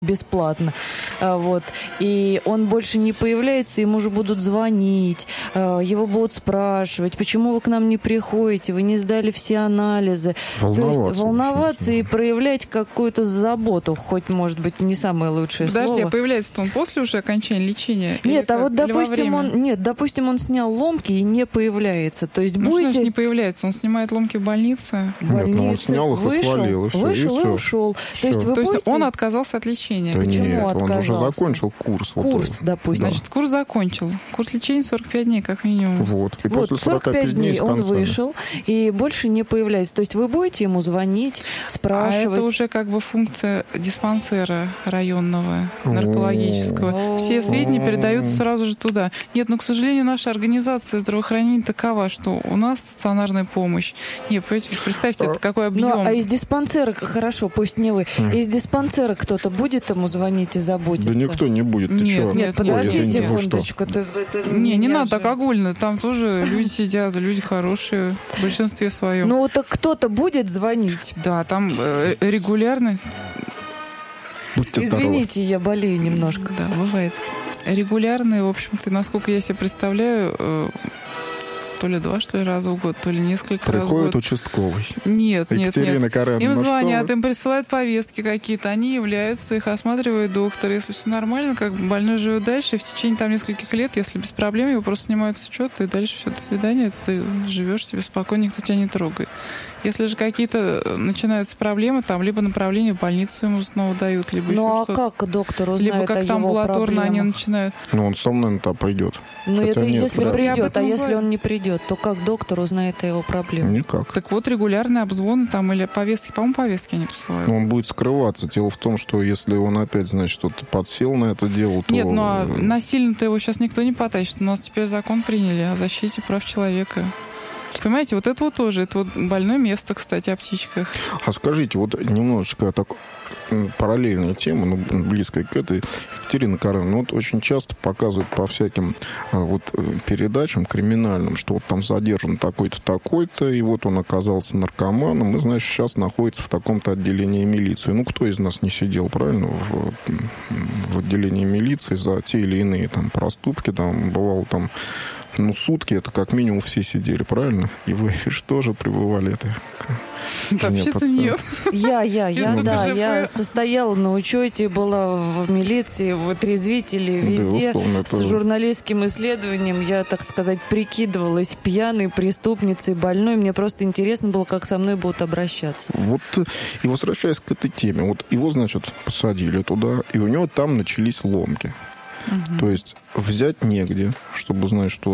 бесплатно. Вот. И он больше не появляется, ему же будут звонить, его будут спрашивать, почему вы к нам не приходите, вы не сдали все анализы. Волноваться и проявлять какую-то заботу, хоть, может быть, не самое лучшее слово. Подожди, а появляется-то он после уже окончания лечения? Нет, а вот, допустим, он снял ломки и не появляется. То есть что ж не появляется? Он снимает ломки в больнице? Нет, он снял их и свалил, и все. Вышел и ушел. То есть он отказался от лечения? Да почему нет, отказался? он уже закончил курс. Допустим. Значит, курс закончил. Курс лечения 45 дней, как минимум. Вот. И после 45 дней он вышел и больше не появляется. То есть вы будете ему звонить, спрашивать? А это уже как бы функция диспансера районного, наркологического. Все сведения передаются сразу же туда. Нет, к сожалению, наша организация здравоохранения такова, что у нас стационарная помощь. Нет, представьте, это какой объем. А из диспансера, хорошо, пусть не вы, из диспансера кто-то будет ему звонить и заботиться? Да никто не будет. Ты нет, подожди секундочку. Не надо так огульно. Там тоже люди сидят, люди хорошие в большинстве своем. Ну, так кто-то будет звонить? Да, там регулярно. Будьте здоровы. Извините, я болею немножко. Да, бывает. Регулярные, в общем-то, насколько я себе представляю, то ли 2, что ли, раза в год, то ли несколько раз в год. Приходит участковый. Нет. Екатерина Кареновна, им звонят, им присылают повестки какие-то, они являются, их осматривает доктор. Если все нормально, как бы больной живет дальше, и в течение там нескольких лет, если без проблем, его просто снимают с учета, и дальше все, до свидания, ты живешь себе спокойно, никто тебя не трогает. Если же какие-то начинаются проблемы, там либо направление в больницу ему снова дают, либо еще что-то. Ну а как доктор узнает либо как-то амбулаторно они начинают. Ну он сам, наверное, придет. Ну это если придет, а если он не придет, то как доктор узнает о его проблемах? Никак. Так вот, регулярные обзвоны там или повестки, по-моему, повестки они посылают. Но он будет скрываться. Дело в том, что если он опять, значит, что-то подсел на это дело, то... Нет, а насильно-то его сейчас никто не потащит. У нас теперь закон приняли о защите прав человека. Понимаете, вот это вот тоже, это вот больное место, кстати, о птичках. А скажите, вот немножечко так параллельная тема, близкая к этой, Екатерина Кареновна, вот очень часто показывают по всяким передачам криминальным, что вот там задержан такой-то, такой-то, и вот он оказался наркоманом, и, значит, сейчас находится в таком-то отделении милиции. Ну, кто из нас не сидел, правильно, в отделении милиции за те или иные там проступки, там, бывало там, сутки, это как минимум все сидели, правильно? И вы что же пребывали это? Вообще-то нет. Я состояла на учете, была в милиции, в отрезвителе, везде. С журналистским исследованием я, так сказать, прикидывалась пьяной, преступницей, больной. Мне просто интересно было, как со мной будут обращаться. Вот, и возвращаясь к этой теме, вот его, значит, посадили туда, и у него там начались ломки. Угу. То есть взять негде, чтобы знать, что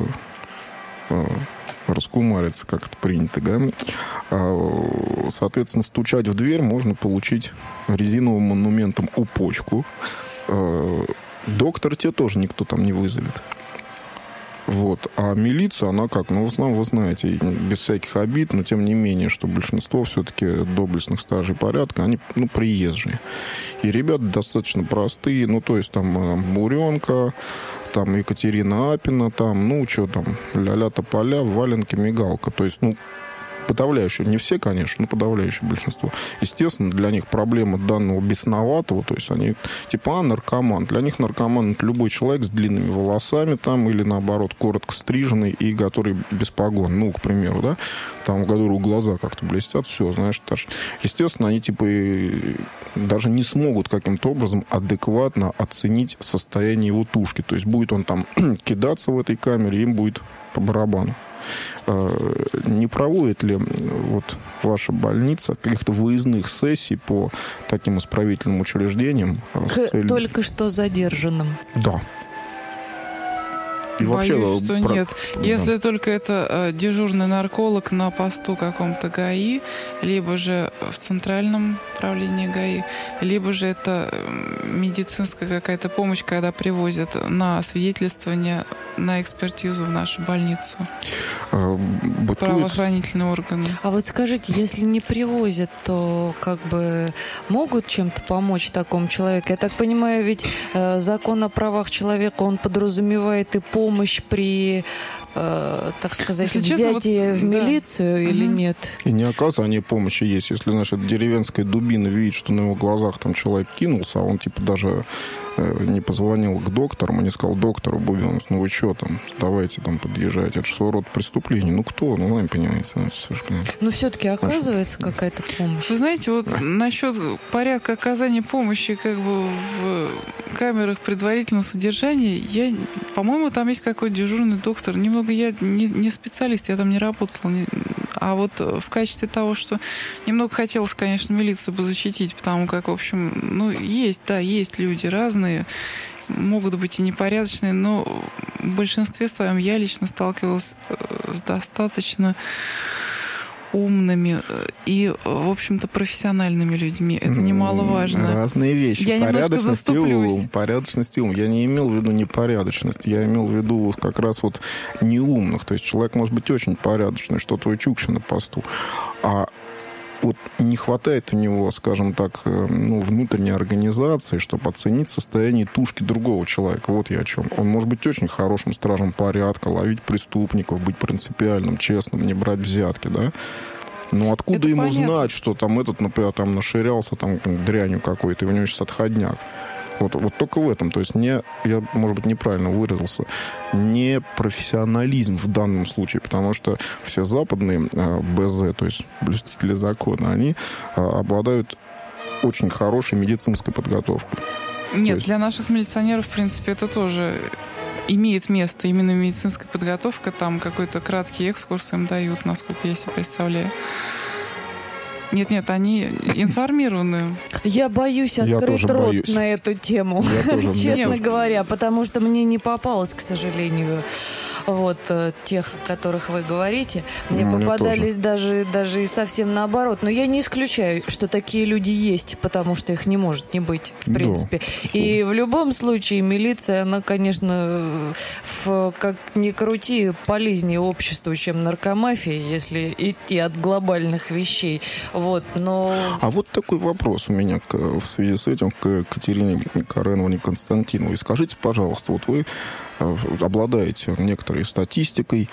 раскумариться, как это принято, да? Соответственно, стучать в дверь можно получить резиновым монументом у почку. Доктора тебе тоже никто там не вызовет. Вот. А милиция, она как? В основном, вы знаете, без всяких обид, но тем не менее, что большинство все-таки доблестных стражей порядка, они, приезжие. И ребята достаточно простые, то есть там Буренка, там Екатерина Апина, там, ля-ля тополя, валенки, мигалка. То есть, подавляющее, не все, конечно, но подавляющее большинство. Естественно, для них проблема данного бесноватого, то есть они наркоман. Для них наркоман — это любой человек с длинными волосами там, или наоборот, коротко стриженный и который без погон. К примеру, да, там, у которого глаза как-то блестят, все, знаешь, естественно, они даже не смогут каким-то образом адекватно оценить состояние его тушки. То есть будет он там кидаться в этой камере, им будет по барабану. Не проводит ли ваша больница каких-то выездных сессий по таким исправительным учреждениям? Только что задержанным. Да. И боюсь, что нет. Если только это дежурный нарколог на посту каком-то ГАИ, либо же в центральном управлении ГАИ, либо же это медицинская какая-то помощь, когда привозят на свидетельствование, на экспертизу в нашу больницу. Правоохранительные органы. А вот скажите, если не привозят, то могут чем-то помочь такому человеку? Я так понимаю, ведь закон о правах человека, он подразумевает и помощь при так сказать, взятие в милицию или нет. И не оказание помощи есть. Если, значит, деревенская дубина видит, что на его глазах там человек кинулся, а он типа даже не позвонил к докторам и не сказал доктору Бубенов, ну вы что там, давайте там подъезжайте, это же своего рода преступление. Ну кто? Ну, вы понимаете. Но все-таки оказывается какая-то помощь. Вы знаете, вот насчет порядка оказания помощи как бы в камерах предварительного содержания, по-моему, там есть какой-то дежурный доктор. Немного я не специалист, я там не работала. А вот в качестве того, что немного хотелось, конечно, милицию бы защитить, потому как, в общем, ну, есть люди разные, могут быть и непорядочные, но в большинстве своем я лично сталкивалась с достаточно умными и, в общем-то, профессиональными людьми. Это немаловажно. Разные вещи. Я порядочность и ум. Порядочность и ум. Я не имел в виду непорядочность. Я имел в виду как раз вот неумных. То есть человек может быть очень порядочный, что твой Чукча на посту. А вот не хватает у него, скажем так, внутренней организации, чтобы оценить состояние тушки другого человека. Вот я о чем. Он может быть очень хорошим стражем порядка, ловить преступников, быть принципиальным, честным, не брать взятки, да? Но откуда это ему понятно. знать, что там этот, например, там наширялся там дрянью какой-то, и у него сейчас отходняк? Вот только в этом. То есть я, может быть, неправильно выразился, не профессионализм в данном случае, потому что все западные БЗ, то есть блюстители закона, они обладают очень хорошей медицинской подготовкой. Нет, для наших милиционеров, в принципе, это тоже имеет место. Именно медицинская подготовка, там какой-то краткий экскурс им дают, насколько я себе представляю. Нет, они информированы. Я боюсь открыть рот на эту тему, честно говоря, потому что мне не попалось, к сожалению, вот тех, о которых вы говорите. Мне попадались даже и совсем наоборот. Но я не исключаю, что такие люди есть, потому что их не может не быть, в принципе. И в любом случае милиция, она, конечно, как ни крути, полезнее обществу, чем наркомафия, если идти от глобальных вещей. Вот, но... А вот такой вопрос у меня в связи с этим к Катерине Кареновне Константиновой. Скажите, пожалуйста, вот вы обладаете некоторой статистикой,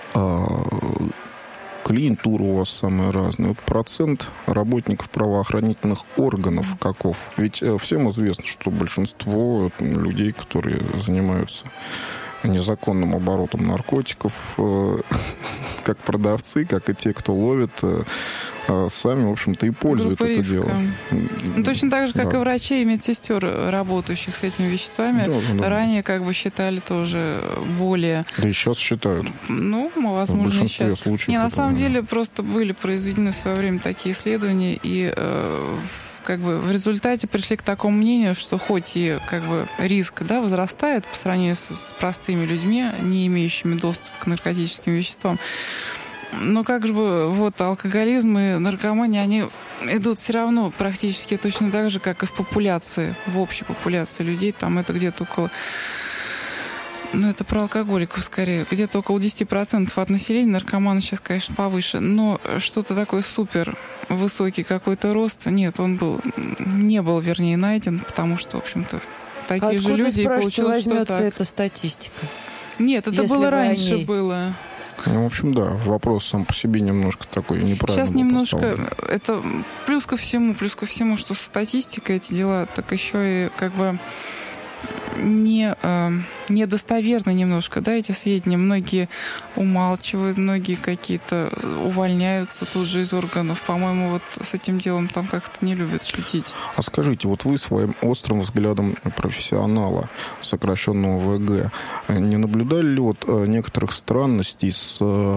клиентура у вас самая разная. Вот процент работников правоохранительных органов каков? Ведь всем известно, что большинство людей, которые занимаются незаконным оборотом наркотиков, как продавцы, как и те, кто ловит, сами, в общем-то, и пользуют это дело. Ну, точно так же, как и врачей и медсестер, работающих с этими веществами, ранее как бы считали тоже более... Да и сейчас считают. Ну, возможно, и сейчас. Случаев на самом деле просто были произведены в свое время такие исследования, и как бы в результате пришли к такому мнению, что хоть и как бы риск, да, возрастает по сравнению с простыми людьми, не имеющими доступа к наркотическим веществам, но как бы вот алкоголизм и наркомания, они идут все равно практически точно так же, как и в популяции, в общей популяции людей. Там это где-то около... Ну, это про алкоголиков скорее. Где-то около 10% от населения наркоманы сейчас, конечно, повыше. Но что-то такое супер высокий какой-то рост, нет, он не был, вернее, найден, потому что, в общем-то, такие же люди, и получилось, что так. Возьмется эта статистика? Нет, это было раньше было. Ну, в общем, да, вопрос сам по себе немножко такой неправильный. Сейчас немножко, это плюс ко всему, что статистика, эти дела, так еще и как бы недостоверны немножко, да, эти сведения. Многие умалчивают, многие какие-то увольняются тут же из органов. По-моему, вот с этим делом там как-то не любят шутить. А скажите, вот вы своим острым взглядом профессионала, сокращенного ВГ, не наблюдали ли вот некоторых странностей с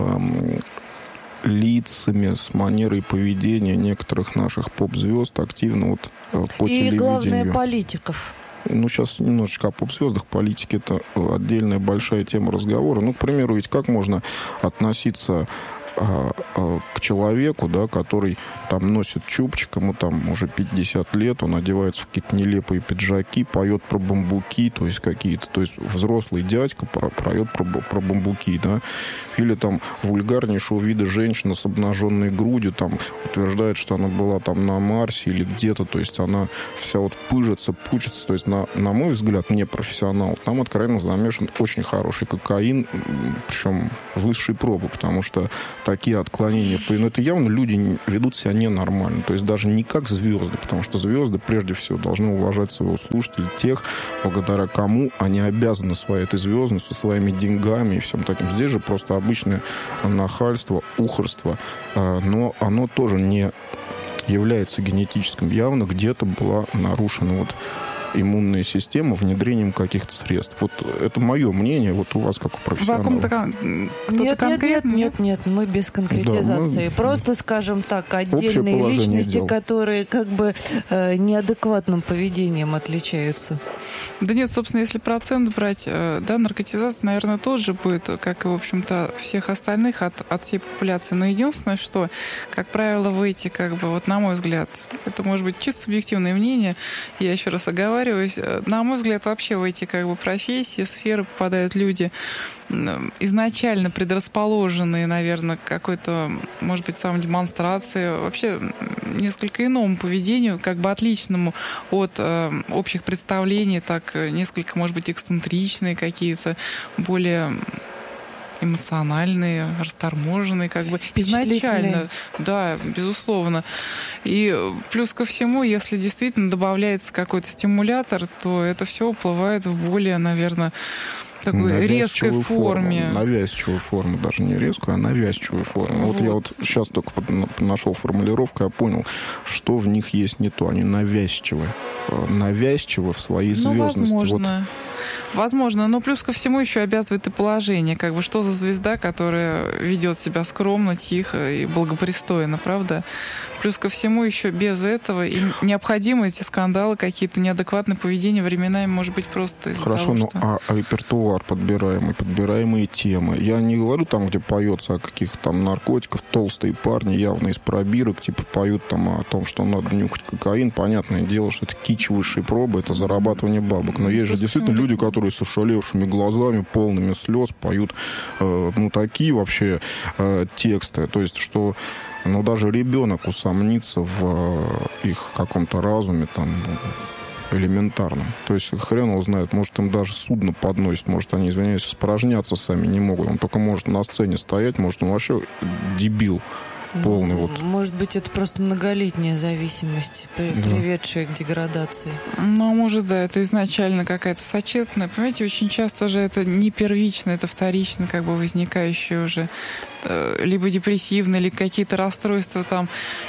лицами, с манерой поведения некоторых наших поп-звезд активно вот по телевидению? И главное, политиков. Ну, сейчас немножечко о поп-звездах. Политики — это отдельная большая тема разговора. Ну, к примеру, ведь как можно относиться к человеку, да, который там носит чубчик, ему там уже 50 лет, он одевается в какие-то нелепые пиджаки, поет про бамбуки, то есть какие-то, то есть взрослый дядька поет про бамбуки, да, или там вульгарнейшего вида женщина с обнаженной грудью, там утверждает, что она была там на Марсе или где-то, то есть она вся вот пыжится, пучится, то есть на мой взгляд, не профессионал, там откровенно замешан очень хороший кокаин, причем высшей пробы, потому что такие отклонения, ну, это явно люди ведут себя ненормально, то есть даже не как звезды, потому что звезды прежде всего должны уважать своего слушателя, тех, благодаря кому они обязаны своей этой звездностью, своими деньгами и всем таким. Здесь же просто обычное нахальство, ухорство, но оно тоже не является генетическим. Явно где-то была нарушена вот иммунная система внедрением каких-то средств. Вот это мое мнение, вот у вас как у профессионала. Кто-то конкретно? Нет, мы без конкретизации. Да, просто, скажем так, отдельные личности, дел, которые как бы неадекватным поведением отличаются. Да нет, собственно, если процент брать, да, наркотизация, наверное, тоже будет, как и, в общем-то, всех остальных от всей популяции. Но единственное, что, как правило, выйти, как бы, вот на мой взгляд, это может быть чисто субъективное мнение, я еще раз оговариваюсь, на мой взгляд, вообще в эти как бы профессии, сферы попадают люди изначально предрасположенные, наверное, к какой-то, может быть, самодемонстрации, вообще несколько иному поведению, как бы отличному от общих представлений, так несколько, может быть, эксцентричные какие-то, более эмоциональные, расторможенные, как бы изначально. Да, безусловно. И плюс ко всему, если действительно добавляется какой-то стимулятор, то это все уплывает в более, наверное, такой резкой форме. Навязчивую форму, даже не резкую, а навязчивую форму. Вот я вот сейчас только нашел формулировку, я понял, что в них есть не то. Они навязчивы. Навязчивы в своей звездности. Возможно. Возможно, но плюс ко всему еще обязывает и положение. Как бы что за звезда, которая ведет себя скромно, тихо и благопристойно, правда? Плюс ко всему еще без этого и необходимы эти скандалы, какие-то неадекватные поведения временами, может быть, просто из-за Хорошо, того, но что... репертуар подбираемые темы. Я не говорю там, где поется о каких-то там наркотиках, толстые парни явно из пробирок, типа поют там о том, что надо нюхать кокаин. Понятное дело, что это кич высшей пробы, это зарабатывание бабок. Но есть же действительно люди, которые с ошалевшими глазами, полными слез поют такие вообще тексты. То есть, что даже ребенок усомнится в их каком-то разуме там элементарном. То есть хрен его знает, может им даже судно подносит, может они, извиняюсь, испражняться сами не могут. Он только может на сцене стоять, может он вообще дебил полный. Вот. Может быть, это просто многолетняя зависимость, приведшая к деградации. Ну, может, да, это изначально какая-то сочетанная. Понимаете, очень часто же это не первично, это вторично, как бы возникающее уже либо депрессивные, или какие-то расстройства там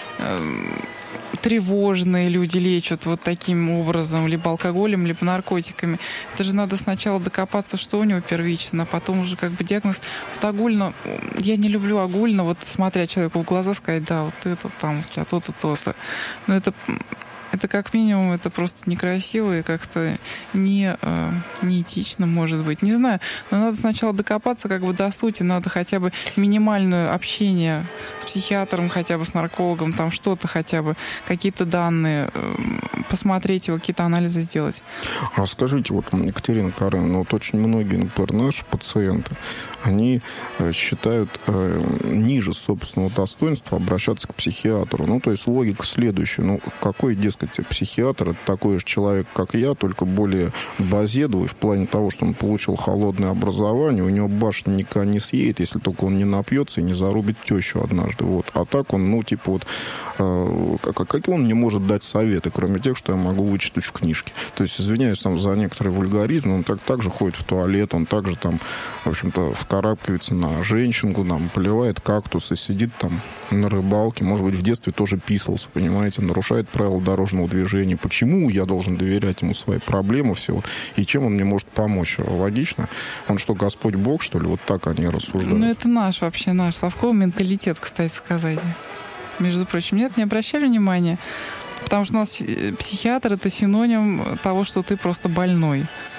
тревожные люди лечат вот таким образом, либо алкоголем, либо наркотиками. Это же надо сначала докопаться, что у него первично, а потом уже как бы диагноз. Вот огульно, я не люблю огульно, вот смотря человеку в глаза сказать, да, вот это там, у тебя то-то, то-то. Но это как минимум, это просто некрасиво и как-то неэтично, может быть. Не знаю, но надо сначала докопаться как бы до сути, надо хотя бы минимальное общение с психиатром, хотя бы с наркологом, там что-то хотя бы, какие-то данные, посмотреть его, какие-то анализы сделать. А скажите, вот, Екатерина Кареновна, вот очень многие, например, наши пациенты, они считают ниже собственного достоинства обращаться к психиатру. Ну, то есть логика следующая. Ну, какой, дескать, психиатр — это такой же человек, как я, только более базедовый в плане того, что он получил холодное образование, у него башня никогда не съедет, если только он не напьется и не зарубит тещу однажды. Вот. А так он, какие он мне может дать советы, кроме тех, что я могу вычитать в книжке. То есть, извиняюсь там за некоторые вульгаризмы, он так же ходит в туалет, он также там, в общем-то, вкарабкивается на женщинку, там, поливает кактусы, сидит там на рыбалке, может быть, в детстве тоже писался, понимаете, нарушает правила дорожного движения. Почему я должен доверять ему свои проблемы, все вот, и чем он мне может помочь? Логично? Он что, Господь Бог, что ли? Вот так они рассуждают. Ну, это наш совковый менталитет, кстати сказать. Между прочим, нет, не обращали внимания? Потому что у нас психиатр — это синоним того, что ты просто больной.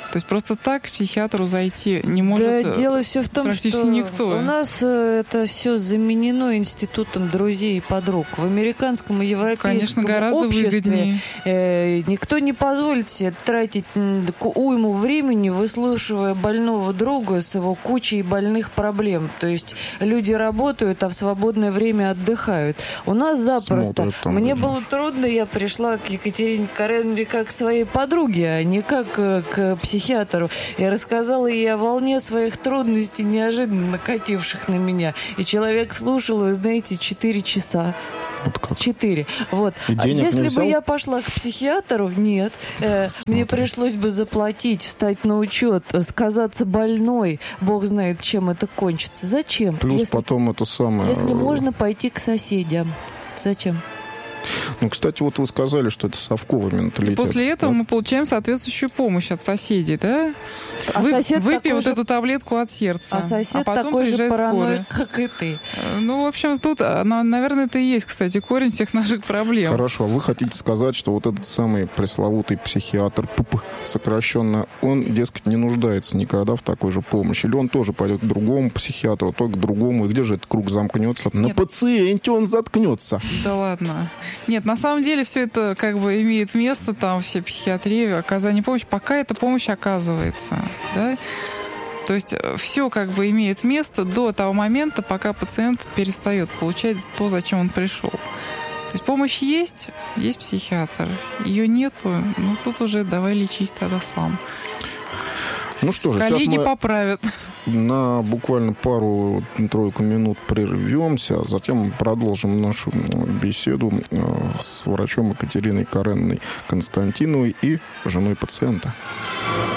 То есть просто так к психиатру зайти не может да, дело все в том, практически что никто. У нас это все заменено институтом друзей и подруг. В американском и европейском Конечно, гораздо обществе никто не позволит себе тратить уйму времени, выслушивая больного друга с его кучей больных проблем. То есть люди работают, а в свободное время отдыхают. У нас запросто. Мне было трудно, я пришла к Екатерине Кареновне как к своей подруге, а не как к психиатру. Я рассказала ей о волне своих трудностей, неожиданно накативших на меня. И человек слушал, вы знаете, 4 часа. Вот как? 4. Вот. А если бы я пошла к психиатру, нет. Мне пришлось бы заплатить, встать на учет, сказаться больной. Бог знает, чем это кончится. Зачем? Плюс потом это самое... Если можно пойти к соседям. Зачем? Ну, кстати, вот вы сказали, что это совковый менталитет. И после этого мы получаем соответствующую помощь от соседей, да? Выпей вот эту таблетку от сердца. А сосед такой же параноик, как и ты. Ну, в общем, тут, наверное, это и есть, кстати, корень всех наших проблем. Хорошо. А вы хотите сказать, что вот этот самый пресловутый психиатр, сокращенно, он, дескать, не нуждается никогда в такой же помощи? Или он тоже пойдет к другому психиатру, то к другому? И где же этот круг замкнется? На пациенте он заткнется. Да ладно. Нет, на самом деле все это как бы имеет место, там все психиатрии, оказание помощи, пока эта помощь оказывается, да. То есть все как бы имеет место до того момента, пока пациент перестает получать то, зачем он пришел. То есть помощь есть психиатр, ее нету, ну тут уже давай лечись тогда сам. Ну что же, коллеги сейчас мы поправят. На буквально пару-тройку минут прервемся, а затем продолжим нашу беседу с врачом Екатериной Кареновной Константиновой и женой пациента.